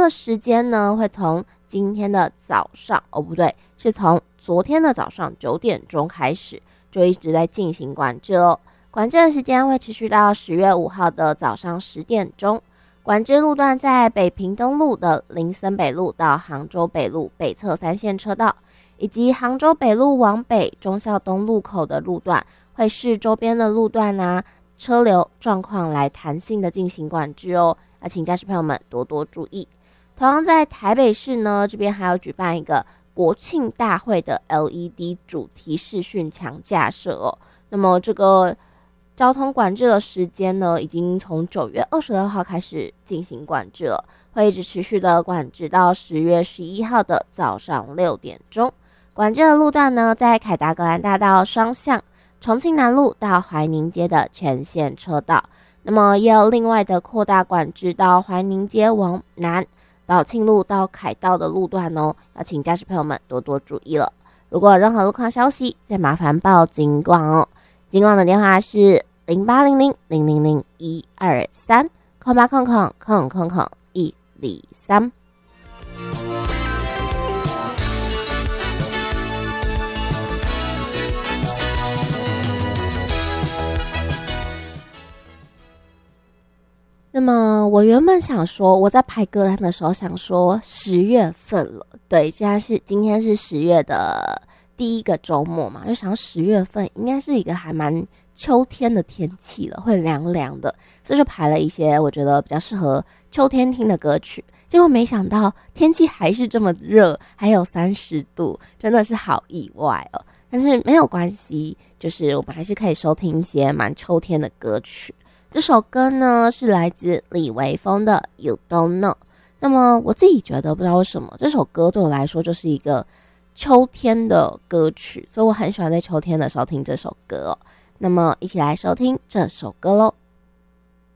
的时间呢，会从今天的早上，不对，是从昨天的早上9点钟开始，就一直在进行管制咯。管制的时间会持续到10月5号的早上10点钟。管制路段在北平东路的林森北路到杭州北路北侧3线车道，以及杭州北路往北忠孝东路口的路段，会视周边的路段车流状况来弹性的进行管制哦。请驾驶朋友们多多注意。同样在台北市呢，这边还有举办一个国庆大会的 LED 主题视讯墙架设哦。那么这个交通管制的时间呢，已经从9月26号开始进行管制了，会一直持续的管制到10月11号的早上6点钟。管制的路段呢，在凯达格兰大道双向、重庆南路到怀宁街的全线车道。那么也有另外的扩大管制到怀宁街往南、宝庆路到凯道的路段哦，要请驾驶朋友们多多注意了。如果有任何路况消息，再麻烦报警广哦。警广的电话是0800-000-123 0800-123。那么我原本想说，我在排歌单的时候想说10月份了，对，今天是10月的第一个周末嘛，就想10月份应该是一个还蛮秋天的天气了，会凉凉的，所以就排了一些我觉得比较适合秋天听的歌曲。结果没想到天气还是这么热，还有30度，真的是好意外哦。但是没有关系，就是我们还是可以收听一些蛮秋天的歌曲。这首歌呢是来自李维峰的 You Don't Know。 那么我自己觉得不知道为什么这首歌对我来说就是一个秋天的歌曲，所以我很喜欢在秋天的时候听这首歌哦。那么一起来收听这首歌咯。